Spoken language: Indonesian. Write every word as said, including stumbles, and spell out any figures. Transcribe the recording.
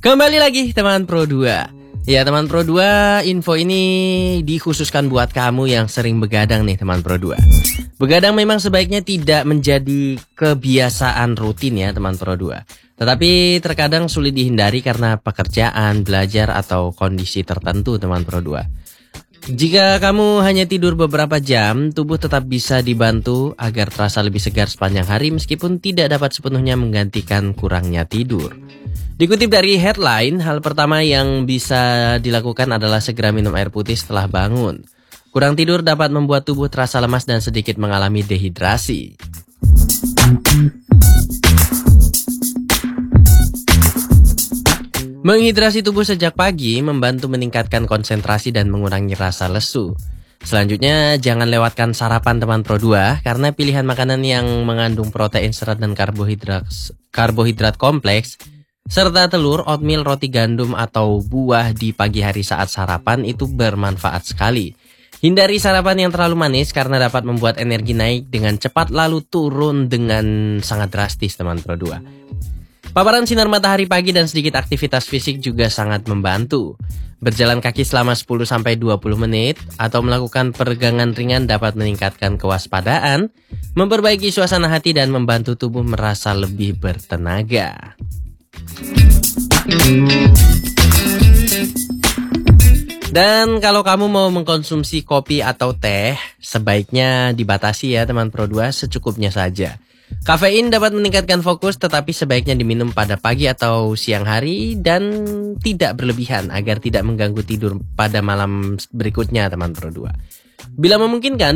Kembali lagi teman Pro dua. Ya teman Pro dua, info ini dikhususkan buat kamu yang sering begadang nih teman Pro dua. Begadang memang sebaiknya tidak menjadi kebiasaan rutin ya teman Pro dua. Tetapi terkadang sulit dihindari karena pekerjaan, belajar, atau kondisi tertentu teman Pro dua. Jika kamu hanya tidur beberapa jam, tubuh tetap bisa dibantu agar terasa lebih segar sepanjang hari meskipun tidak dapat sepenuhnya menggantikan kurangnya tidur. Dikutip dari headline, hal pertama yang bisa dilakukan adalah segera minum air putih setelah bangun. Kurang tidur dapat membuat tubuh terasa lemas dan sedikit mengalami dehidrasi. Menghidrasi tubuh sejak pagi membantu meningkatkan konsentrasi dan mengurangi rasa lesu. Selanjutnya, jangan lewatkan sarapan teman Pro dua karena pilihan makanan yang mengandung protein, serat, dan karbohidrat, karbohidrat kompleks serta telur, oatmeal, roti gandum, atau buah di pagi hari saat sarapan itu bermanfaat sekali. Hindari sarapan yang terlalu manis karena dapat membuat energi naik dengan cepat lalu turun dengan sangat drastis teman Pro dua. Paparan sinar matahari pagi dan sedikit aktivitas fisik juga sangat membantu. Berjalan kaki selama sepuluh sampai dua puluh menit atau melakukan peregangan ringan dapat meningkatkan kewaspadaan, memperbaiki suasana hati, dan membantu tubuh merasa lebih bertenaga. Dan kalau kamu mau mengkonsumsi kopi atau teh, sebaiknya dibatasi ya teman Pro dua, secukupnya saja. Kafein dapat meningkatkan fokus tetapi sebaiknya diminum pada pagi atau siang hari dan tidak berlebihan agar tidak mengganggu tidur pada malam berikutnya teman Pro dua. Bila memungkinkan,